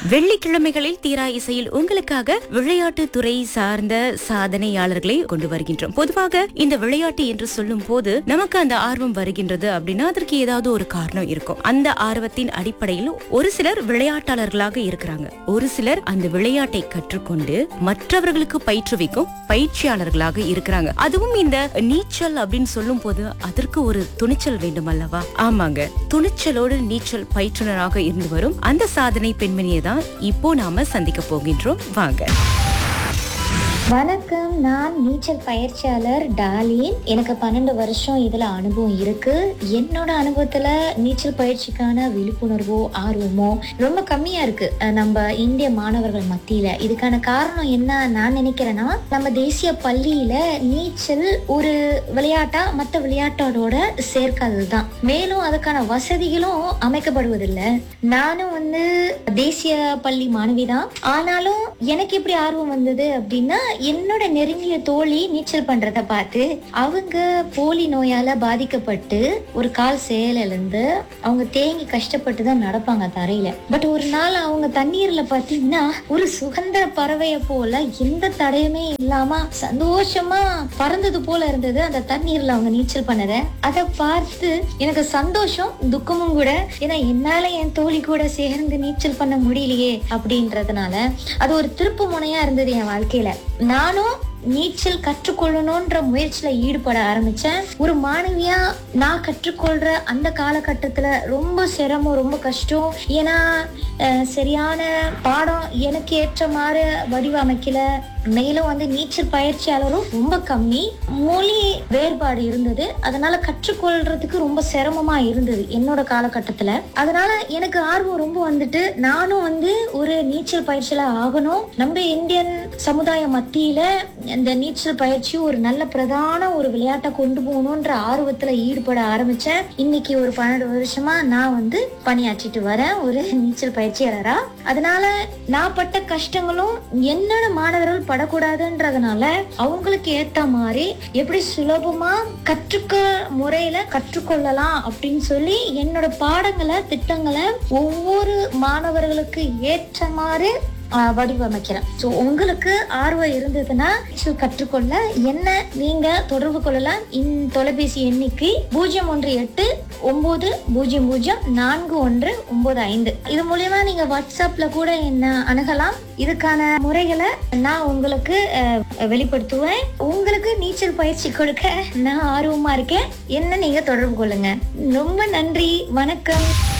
வெள்ளிக்கிழமைகளில் தீரா இசையில் உங்களுக்காக விளையாட்டு துறை சார்ந்த சாதனையாளர்களை கொண்டு வருகின்றோம். பொதுவாக இந்த விளையாட்டு என்று சொல்லும் போது நமக்கு அந்த ஆர்வம் வருகின்றது அப்படின்னா அதற்கு ஏதாவது ஒரு காரணம் இருக்கும். அந்த ஆர்வத்தின் அடிப்படையில் ஒரு சிலர் விளையாட்டாளர்களாக இருக்கிறாங்க, ஒரு சிலர் அந்த விளையாட்டை கற்றுக்கொண்டு மற்றவர்களுக்கு பயிற்றுவிக்கும் பயிற்சியாளர்களாக இருக்கிறாங்க. அதுவும் இந்த நீச்சல் அப்படின்னு சொல்லும் போது அதற்கு ஒரு துணிச்சல் வேண்டும் அல்லவா? ஆமாங்க, துணிச்சலோடு நீச்சல் பயிற்றுனராக இருந்து வரும் அந்த சாதனை பெண்மணியை தான் இப்போ நாம சந்திக்க போகின்றோம். வாங்க. வணக்கம், நான் நீச்சல் பயிற்சியாளர் டாலின். எனக்கு 12 வருஷம் இதுல அனுபவம் இருக்கு. என்னோட அனுபவத்துல நீச்சல் பயிற்சிக்கான விழிப்புணர்வோ ஆர்வமோ ரொம்ப கம்மியா இருக்கு நம்ம இந்திய மாணவர்கள் மத்தியில. இதுக்கான காரணம் என்ன நான் நினைக்கிறேன்னா, நம்ம தேசிய பள்ளியில நீச்சல் ஒரு விளையாட்டா மற்ற விளையாட்டோட சேர்க்காததுதான். மேலும் அதுக்கான வசதிகளும் அமைக்கப்படுவதில்லை. நானும் தேசிய பள்ளி மாணவிதான். ஆனாலும் எனக்கு எப்படி ஆர்வம் வந்தது அப்படின்னா, என்னோட நெருங்கிய தோழி நீச்சல் பண்றத பார்த்து அவங்க போலி நோயால பாதிக்கப்பட்டு ஒரு கால் செயலிழந்து அவங்க தேங்கி கஷ்டப்பட்டு தான் நடப்பாங்க தரையில. பட் ஒரு நாள் அவங்க தண்ணீர்ல பாத்தீங்கன்னா ஒரு சுதந்திர பறவைய போல எந்த தடையுமே இல்லாம சந்தோஷமா பறந்தது போல இருந்தது அந்த தண்ணீர்ல அவங்க நீச்சல் பண்ணத. அதை பார்த்து எனக்கு சந்தோஷம் துக்கமும் கூட. ஏன்னா என்னால என் தோழி கூட சேர்ந்து நீச்சல் பண்ண முடியலையே அப்படின்றதுனால அது ஒரு திருப்பு முனையா இருந்தது என் வாழ்க்கையில. நானும் நீச்சல் கற்றுக்கொள்ளணும்ன்ற முயற்சியில ஈடுபட ஆரம்பிச்சேன். ஒரு மாணவியா நான் கற்றுக்கொள்ற அந்த காலகட்டத்துல ரொம்ப சிரமம், ரொம்ப கஷ்டம். ஏன்னா சரியான பாடம் எனக்கு ஏற்ற மாதிரி வடிவமைக்கல. மேலும் நீச்சல் பயிற்சியாளரும் ரொம்ப கம்மி, மொழி வேறுபாடு இருந்தது. அதனால கற்றுக்கொள்றதுக்கு ரொம்ப சிரமமா இருந்தது என்னோட காலகட்டத்துல. அதனால எனக்கு ஆர்வம் ரொம்ப நானும் ஒரு நீச்சல் பயிற்சியாளர் ஆகணும். நம்ம இந்தியன் சமுதாய மத்தியில இந்த நீச்சல் பயிற்சி ஒரு நல்ல பிரதான ஒரு விளையாட்டை கொண்டு போகணும்ன்ற ஆர்வத்துல ஈடுபட ஆரம்பிச்சேன். இன்னைக்கு ஒரு 12 வருஷமா நான் பணியாற்றிட்டு வரேன் ஒரு நீச்சல் பயிற்சியாளரா. அதனால நான் பட்ட கஷ்டங்களும் என்னோட மாணவர்கள் படக்கூடாதுன்றதுனால அவங்களுக்கு ஏத்த மாதிரி எப்படி சுலபமா முறையில கற்றுக்கொள்ளலாம் அப்படின்னு சொல்லி என்னோட பாடங்களை திட்டங்களை ஒவ்வொரு மாணவர்களுக்கு ஏற்ற மாதிரி வடிவமைக்கிறேன். ஸோ உங்களுக்கு ஆர்வம் இருந்ததுன்னா கற்றுக்கொள்ள என்ன நீங்க தொடர்பு கொள்ளலாம். தொலைபேசி எண்ணிக்கை 018-900-4195. இது மூலியமா நீங்க வாட்ஸ்அப்ல கூட என்ன அணுகலாம். இதுக்கான முறைகளை நான் உங்களுக்கு வெளிப்படுத்துவேன். உங்களுக்கு நீச்சல் பயிற்சி கொடுக்க நான் ஆர்வமா இருக்கேன். என்ன நீங்க தொடர்பு கொள்ளுங்க. ரொம்ப நன்றி, வணக்கம்.